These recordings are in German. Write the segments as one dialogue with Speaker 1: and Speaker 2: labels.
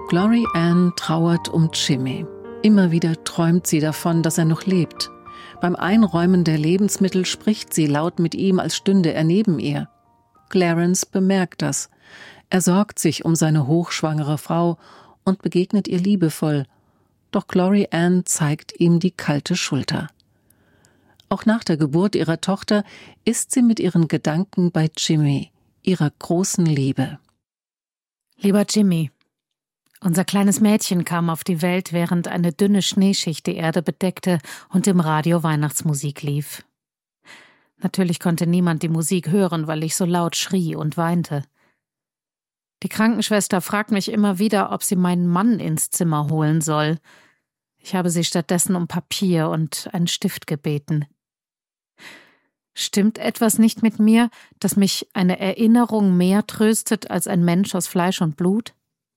Speaker 1: Glory Ann trauert um Jimmy. Immer wieder träumt sie davon, dass er noch lebt. Beim Einräumen der Lebensmittel spricht sie laut mit ihm, als stünde er neben ihr. Clarence bemerkt das. Er sorgt sich um seine hochschwangere Frau und begegnet ihr liebevoll. Doch Glory Ann zeigt ihm die kalte Schulter. Auch nach der Geburt ihrer Tochter ist sie mit ihren Gedanken bei Jimmy, ihrer großen Liebe.
Speaker 2: Lieber Jimmy, unser kleines Mädchen kam auf die Welt, während eine dünne Schneeschicht die Erde bedeckte und im Radio Weihnachtsmusik lief. Natürlich konnte niemand die Musik hören, weil ich so laut schrie und weinte. Die Krankenschwester fragt mich immer wieder, ob sie meinen Mann ins Zimmer holen soll. Ich habe sie stattdessen um Papier und einen Stift gebeten. Stimmt etwas nicht mit mir, dass mich eine Erinnerung mehr tröstet als ein Mensch aus Fleisch und Blut?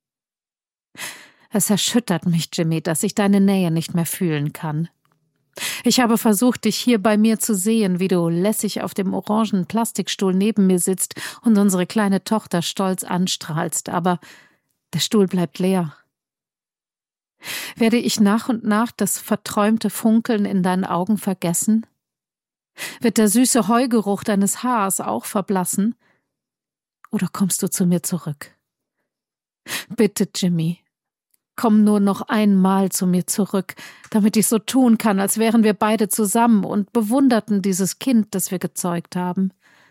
Speaker 2: Es erschüttert mich, Jimmy, dass ich deine Nähe nicht mehr fühlen kann. Ich habe versucht, dich hier bei mir zu sehen, wie du lässig auf dem orangen Plastikstuhl neben mir sitzt und unsere kleine Tochter stolz anstrahlst, aber der Stuhl bleibt leer. Werde ich nach und nach das verträumte Funkeln in deinen Augen vergessen? Wird der süße Heugeruch deines Haars auch verblassen? Oder kommst du zu mir zurück? Bitte, Jimmy, komm nur noch einmal zu mir zurück, damit ich so tun kann, als wären wir beide zusammen und bewunderten dieses Kind, das wir gezeugt haben.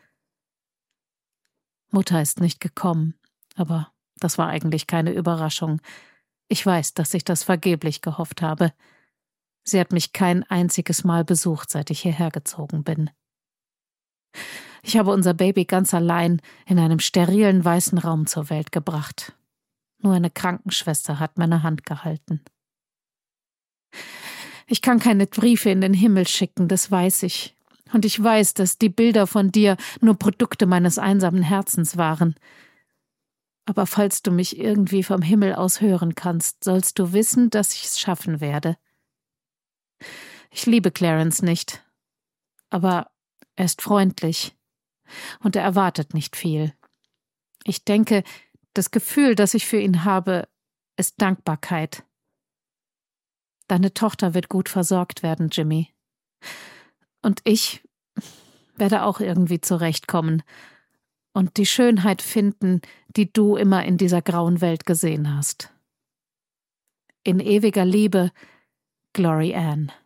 Speaker 2: Mutter ist nicht gekommen, aber das war eigentlich keine Überraschung. Ich weiß, dass ich das vergeblich gehofft habe. Sie hat mich kein einziges Mal besucht, seit ich hierher gezogen bin. Ich habe unser Baby ganz allein in einem sterilen weißen Raum zur Welt gebracht. Nur eine Krankenschwester hat meine Hand gehalten. Ich kann keine Briefe in den Himmel schicken, das weiß ich. Und ich weiß, dass die Bilder von dir nur Produkte meines einsamen Herzens waren. Aber falls du mich irgendwie vom Himmel aus hören kannst, sollst du wissen, dass ich es schaffen werde. Ich liebe Clarence nicht, aber er ist freundlich und er erwartet nicht viel. Ich denke, das Gefühl, das ich für ihn habe, ist Dankbarkeit. Deine Tochter wird gut versorgt werden, Jimmy. Und ich werde auch irgendwie zurechtkommen und die Schönheit finden, die du immer in dieser grauen Welt gesehen hast. In ewiger Liebe, Glory Ann.